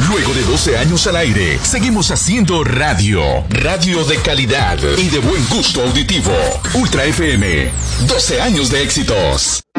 Luego de 12 años al aire, seguimos haciendo radio. Radio de calidad y de buen gusto auditivo. Ultra FM, 12 años de éxitos.